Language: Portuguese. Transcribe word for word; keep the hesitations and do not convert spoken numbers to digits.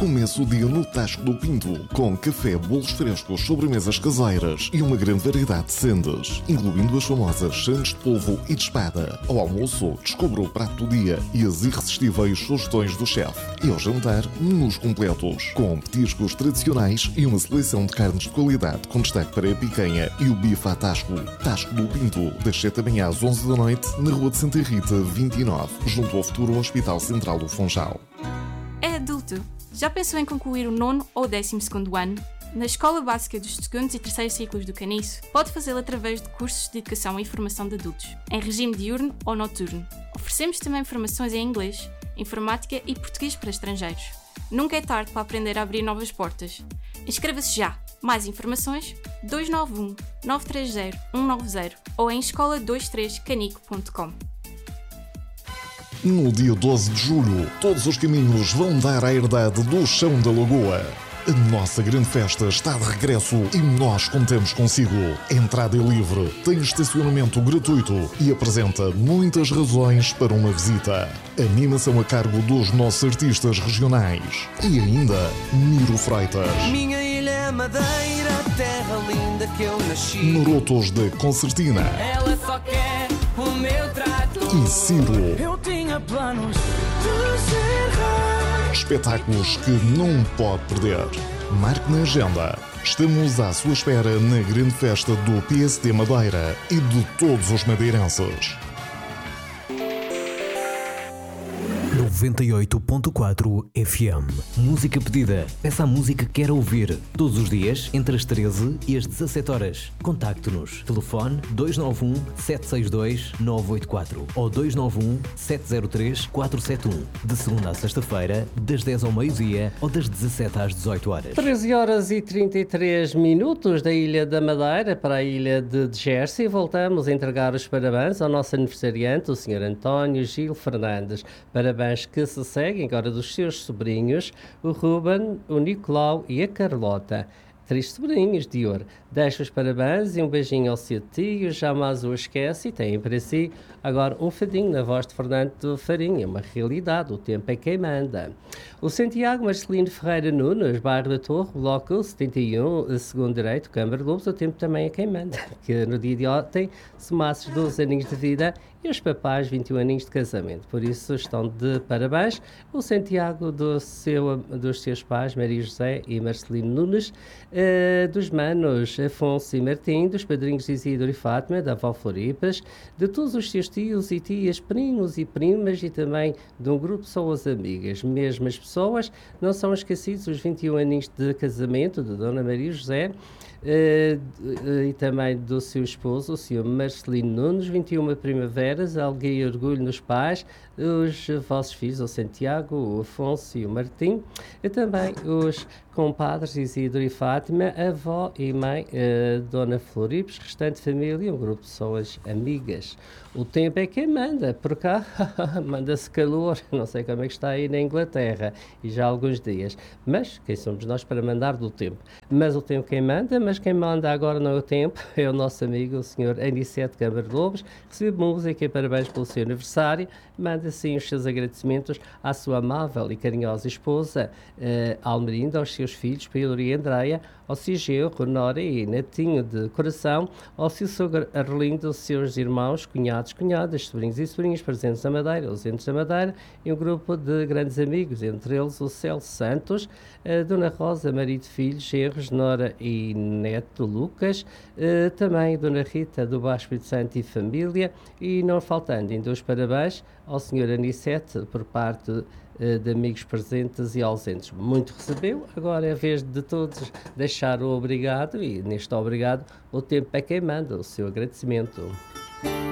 Comece o dia no Tasco do Pinto, com café, bolos frescos, sobremesas caseiras e uma grande variedade de sendas, incluindo as famosas sandes de polvo e de espada. Ao almoço, descubra o prato do dia e as irresistíveis sugestões do chefe. E ao jantar, menus completos, com petiscos tradicionais e uma seleção de carnes de qualidade, com destaque para a picanha e o bife à Tasco. Tasco do Pinto, das sete da manhã às onze da noite, na Rua de Santa Rita, vinte e nove, junto ao futuro Hospital Central do Funchal. É adulto. Já pensou em concluir o nono ou décimo segundo ano? Na Escola Básica dos segundos e terceiros ciclos do Caniço, pode fazê-lo através de cursos de educação e formação de adultos, em regime diurno ou noturno. Oferecemos também formações em inglês, informática e português para estrangeiros. Nunca é tarde para aprender a abrir novas portas. Inscreva-se já! Mais informações dois nove um, nove três zero, um nove zero ou em escola vinte e três canico ponto com. No dia doze de julho, todos os caminhos vão dar à herdade do Chão da Lagoa. A nossa grande festa está de regresso e nós contamos consigo. A entrada é livre, tem estacionamento gratuito e apresenta muitas razões para uma visita. Animação a cargo dos nossos artistas regionais. E ainda, Miro Freitas. Minha ilha é Madeira, terra linda que eu nasci. Marotos de Concertina. Ela só quer o meu trato. E Ciro. Eu tinha planos de ser rei. Espetáculos que não pode perder. Marque na agenda. Estamos à sua espera na grande festa do P S D Madeira e de todos os madeirenses. noventa e oito ponto quatro F M. Música pedida. Peça a música que quer ouvir. Todos os dias, entre as treze e as dezassete horas. Contacte-nos. Telefone dois nove um, sete seis dois, nove oito quatro ou dois nove um, sete zero três, quatro sete um. De segunda a sexta-feira, das dez ao meio-dia ou das dezassete às dezoito horas. treze horas e trinta e três minutos da Ilha da Madeira para a Ilha de Jersey. Voltamos a entregar os parabéns ao nosso aniversariante, o senhor António Gil Fernandes. Parabéns que se seguem agora dos seus sobrinhos, o Ruben, o Nicolau e a Carlota. Três sobrinhos de ouro. Deixo os parabéns e um beijinho ao seu tio, jamais o esquece, e tem para si agora um fadinho na voz de Fernando Farinha, uma realidade, o tempo é quem manda. O Santiago Marcelino Ferreira Nunes, bairro da Torre, bloco setenta e um, segundo direito, Câmara de Lobos, o tempo também é quem manda, que no dia de ontem somasses doze aninhos de vida e os papais vinte e um aninhos de casamento, por isso estão de parabéns o Santiago do seu, dos seus pais, Maria José e Marcelino Nunes, Uh, dos manos Afonso e Martim, dos padrinhos Isidoro e Fátima, da avó Floripas, de todos os seus tios e tias, primos e primas e também de um grupo de pessoas amigas. Mesmas pessoas, não são esquecidos os vinte e um aninhos de casamento de Dona Maria José, Uh, uh, e também do seu esposo, o senhor Marcelino Nunes, vinte e uma primaveras, alegria e orgulho nos pais, os vossos filhos, o Santiago, o Afonso e o Martim, e também os compadres Isidoro e Fátima, avó e mãe, uh, Dona Floripes, restante família, um grupo de pessoas amigas. O tempo é quem manda, por cá manda-se calor, não sei como é que está aí na Inglaterra, e já há alguns dias, mas quem somos nós para mandar do tempo? Mas o tempo quem manda, mas quem manda agora não é o tempo, é o nosso amigo, o senhor Aniceto Câmara de Lobos, recebe música e parabéns pelo seu aniversário, manda assim os seus agradecimentos à sua amável e carinhosa esposa, uh, Almerinda, aos seus filhos, Pedro e Andreia, ao Sigeu, Ronora e Netinho de coração, ao seu sogro Arlindo, aos seus irmãos, cunhados, cunhadas, sobrinhos e sobrinhas presentes na Madeira, ausentes da Madeira, e um grupo de grandes amigos, entre eles o Celso Santos, a Dona Rosa, marido, filhos, genros, Nora e neto Lucas, uh, também Dona Rita do Baixo Espírito Santo e família, e não faltando ainda os parabéns ao senhor Anicete por parte uh, de amigos presentes e ausentes. Muito recebeu, agora é a vez de todos deixar o obrigado, e neste obrigado o tempo é quem manda, o seu agradecimento.